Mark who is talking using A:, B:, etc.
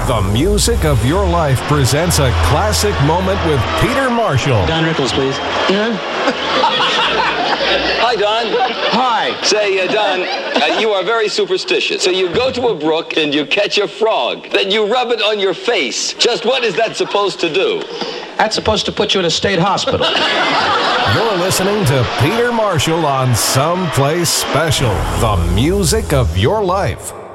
A: The Music of Your Life presents a classic moment with Peter Marshall.
B: Don Rickles, please.
C: Hi, Don.
B: Hi.
C: Say, Don, you are very superstitious. So you go to a brook and you catch a frog. Then you rub it on your face. Just what is that supposed to do?
B: That's supposed to put you in a state hospital.
A: You're listening to Peter Marshall on Someplace Special. The Music of Your Life.